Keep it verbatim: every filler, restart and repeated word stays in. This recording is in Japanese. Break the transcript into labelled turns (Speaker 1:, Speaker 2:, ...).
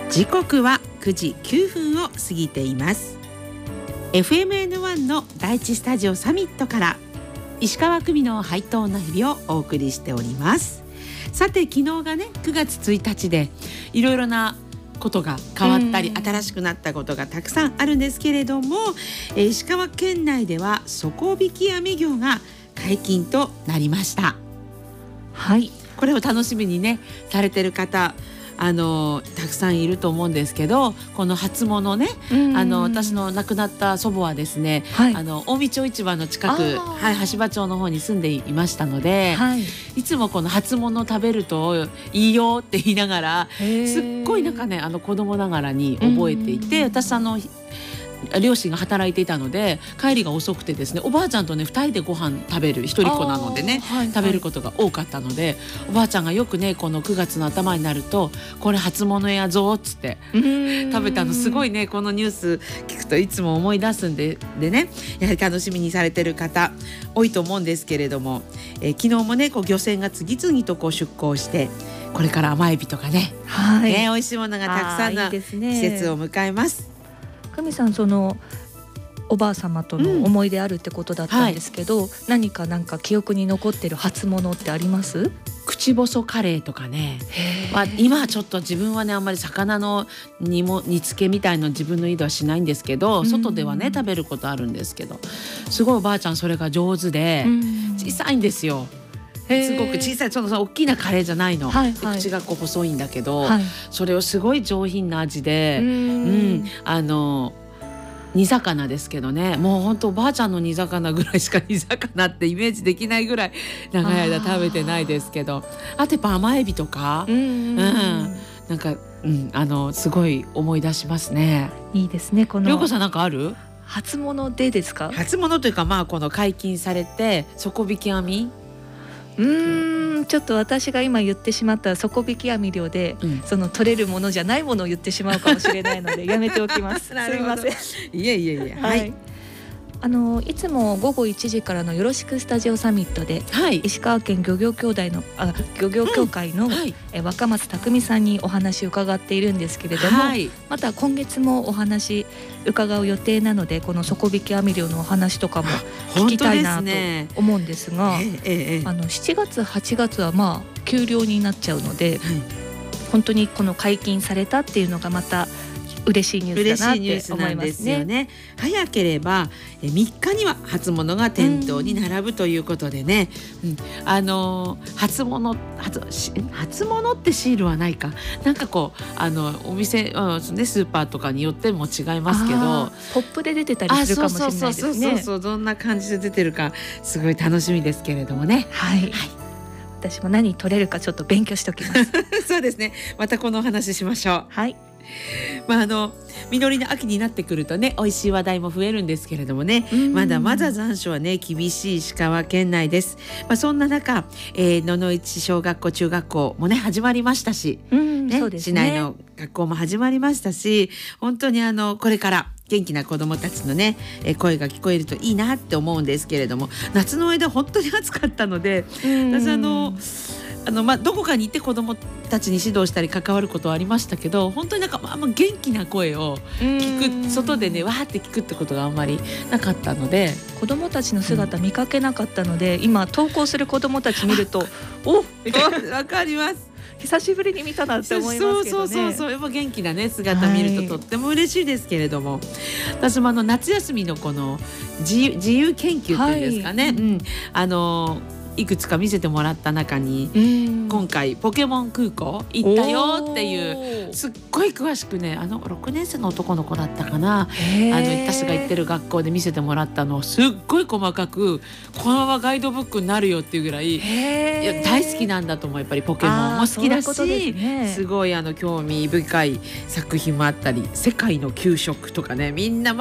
Speaker 1: 時刻はくじきゅうふんを過ぎています。 エフエムエヌワン の第一スタジオサミットから石川久美のハイトーンな日々をお送りしております。さて昨日がねくがつついたちでいろいろなことが変わったり新しくなったことがたくさんあるんですけれども、えー、石川県内では底引き網漁が解禁となりました。
Speaker 2: はい、
Speaker 1: これを楽しみにねされてる方あのたくさんいると思うんですけど、この初物ね、あの私の亡くなった祖母はですね、はい、あの近江町市場の近く、はい、橋場町の方に住んでいましたので、はい、いつもこの初物食べるといいよって言いながらすっごいなんかねあの子供ながらに覚えていて、私あの両親が働いていたので帰りが遅くてですね、おばあちゃんとねふたりでご飯食べる一人っ子なのでね、はいはい、食べることが多かったので、おばあちゃんがよくねこのくがつの頭になるとこれ初物やぞっつって食べたのすごいね、このニュース聞くといつも思い出すんで、でねやはり楽しみにされてる方多いと思うんですけれども、えー、昨日もねこう漁船が次々とこう出港してこれから甘エビとかね、はい、ね美味しいものがたくさんの季節を迎えます。
Speaker 2: 久美さん、そのおばあ様との思い出あるってことだったんですけど、うんはい、何かなんか記憶に残ってる初物ってあります？
Speaker 1: 口細カレーとかね、まあ、今はちょっと自分はねあんまり魚の煮も煮付けみたいの自分の家ではしないんですけど、外ではね食べることあるんですけど、すごいおばあちゃんそれが上手で小さいんですよ。すごく小さい、そのその大きなカレーじゃないの、はいはい、口がこう細いんだけど、はい、それをすごい上品な味で、うん、うん、あの煮魚ですけどね、もう本当おばあちゃんの煮魚ぐらいしか煮魚ってイメージできないぐらい長い間食べてないですけど、 あ, あとやっぱ甘エビとか、うん、うん、なんか、うん、あのすごい思い出しますね。
Speaker 2: いいですね。この
Speaker 1: 涼子さんなんかある？
Speaker 2: 初物でですか？
Speaker 1: 初物というか、まあこの解禁されて底引き網、
Speaker 2: うーんちょっと私が今言ってしまった底引き網漁で、うん、その取れるものじゃないものを言ってしまうかもしれないのでやめておきます。すみません。
Speaker 1: いえいえいえ、
Speaker 2: はい、はい、あのいつもごごいちじからのよろしくスタジオサミットで、はい、石川県漁業協会のあ漁業協会の、うんはい、え若松匠さんにお話を伺っているんですけれども、はい、また今月もお話伺う予定なので、この底引き網漁のお話とかも聞きたいなと思うんですが、えええ、あのしちがつはちがつはまあ休漁になっちゃうので、はい、本当にこの解禁されたっていうのがまた嬉しいニュースだなって思いますね。
Speaker 1: ね、早ければみっかには初物が店頭に並ぶということでね、うんうん、あのー、初物 初, 初物ってシールはないかなんかこうあのお店、うんね、スーパーとかによっても違いますけど、
Speaker 2: ポップで出てたりするかもしれないですね。
Speaker 1: そうそうそうそう、どんな感じで出てるかすごい楽しみですけれどもね。
Speaker 2: はい、はい、私も何取れるかちょっと勉強しておきます
Speaker 1: そうですね、またこのお話ししましょう。
Speaker 2: はい、
Speaker 1: まあ、あの実りの秋になってくるとね美味しい話題も増えるんですけれどもね、まだまだ残暑はね厳しい石川県内です。まあ、そんな中、えー、野々市小学校中学校もね始まりましたし、ねそうですね、市内の学校も始まりましたし、本当にあのこれから元気な子どもたちのね声が聞こえるといいなって思うんですけれども、夏の間本当に暑かったので、私あのあの、まあ、どこかに行って子どもたちに指導したり関わることはありましたけど、本当になんか、まあ、元気な声を聞く、外でねわーって聞くってことがあんまりなかったので、
Speaker 2: 子どもたちの姿見かけなかったので、うん、今登校する子どもたち見るとお
Speaker 1: わかります。
Speaker 2: 久しぶりに見たなって思いますけどね。
Speaker 1: そうそうそうそう、やっぱ元気なね姿見るととっても嬉しいですけれども、はい、私もあの夏休みのこの自由、自由研究っていうんですかね、はい、うん、あのいくつか見せてもらった中に、今回ポケモン空港行ったよっていうすっごい詳しくね、あのろくねん生の男の子だったかな、あの私が行ってる学校で見せてもらったのをすっごい細かく、このままガイドブックになるよっていうぐらい、いや大好きなんだと思う。やっぱりポケモンも好きだし、 す, ね、すごいあの興味深い作品もあったり、世界の給食とかね、みんな